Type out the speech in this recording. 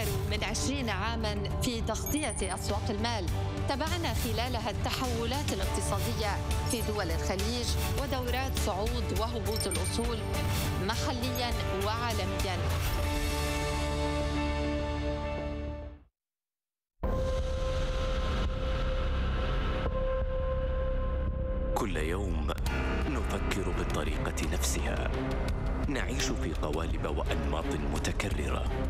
أكثر من 20 عاماً في تغطية أسواق المال. تابعنا خلالها التحولات الاقتصادية في دول الخليج ودورات صعود وهبوط الأصول محلياً وعالمياً. كل يوم نفكر بالطريقة نفسها، نعيش في قوالب وأنماط متكررة،